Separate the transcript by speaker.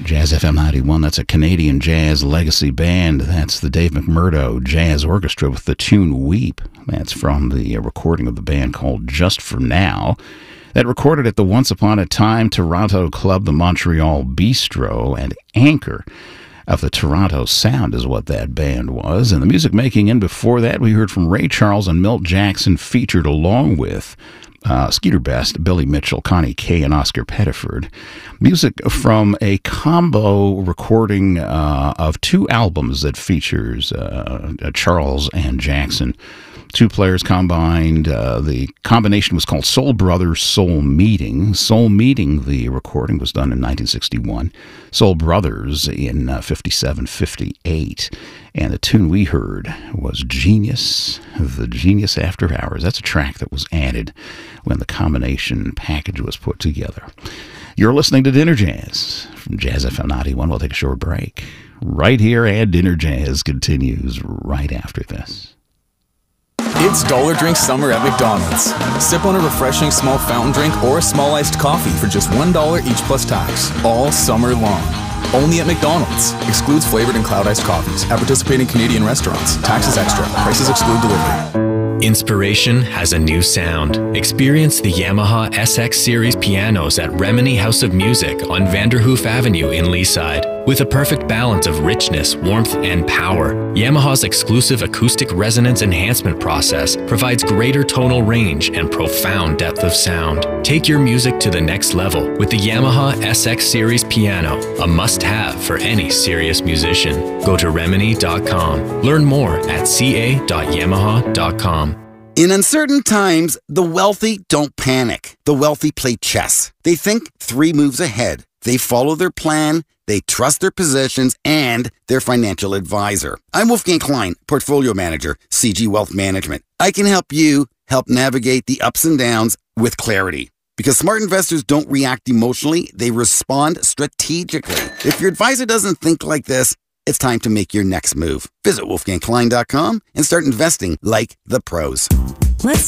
Speaker 1: Jazz FM 91, that's a Canadian jazz legacy band. That's the Dave McMurdo Jazz Orchestra with the tune Weep. That's from the recording of the band called Just For Now. That recorded at the Once Upon a Time Toronto Club, the Montreal Bistro, and anchor of the Toronto sound is what that band was. And the music making in before that, we heard from Ray Charles and Milt Jackson, featured along with Skeeter Best, Billy Mitchell, Connie Kay, and Oscar Pettiford. Music from a combo recording of two albums that features Charles and Jackson. Two players combined. The combination was called Soul Brothers, Soul Meeting. Soul Meeting, the recording, was done in 1961. Soul Brothers in 57, 58. And the tune we heard was Genius, the Genius After Hours. That's a track that was added when the combination package was put together. You're listening to Dinner Jazz from Jazz FM 91. We'll take a short break right here, and Dinner Jazz continues right after this.
Speaker 2: It's Dollar Drink Summer at McDonald's. Sip on a refreshing small fountain drink or a small iced coffee for just $1 each plus tax, all summer long. Only at McDonald's. Excludes flavored and cloud iced coffees. At participating Canadian restaurants. Taxes extra. Prices exclude delivery.
Speaker 3: Inspiration has a new sound. Experience the Yamaha SX Series pianos at Remini House of Music on Vanderhoof Avenue in Leaside. With a perfect balance of richness, warmth, and power, Yamaha's exclusive acoustic resonance enhancement process provides greater tonal range and profound depth of sound. Take your music to the next level with the Yamaha SX Series piano, a must-have for any serious musician. Go to Remini.com. Learn more at ca.yamaha.com.
Speaker 4: In uncertain times, the wealthy don't panic. The wealthy play chess. They think 3 moves ahead. They follow their plan, they trust their positions, and their financial advisor. I'm Wolfgang Klein, Portfolio Manager, CG Wealth Management. I can help you help navigate the ups and downs with clarity. Because smart investors don't react emotionally, they respond strategically. If your advisor doesn't think like this, it's time to make your next move. Visit wolfgangklein.com and start investing like the pros.
Speaker 5: Let's